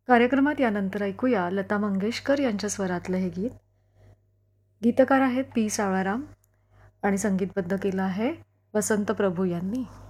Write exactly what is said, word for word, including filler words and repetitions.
कार्यक्रमात यानंतर ऐकूया लता मंगेशकर यांच्या स्वरातलं हे गीत. गीतकार आहेत पी सावळाराम आणि संगीतबद्ध केलं आहे वसंत प्रभू यांनी.